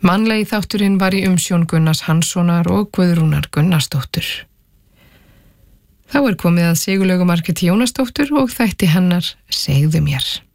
Mannlegi þátturinn var í umsjón Gunnars Hanssonar og Guðrúnar Gunnarsdóttur. Þá komið að Sigurlaugu Margréti Jónasdóttur og þætti hennar Segðu mér.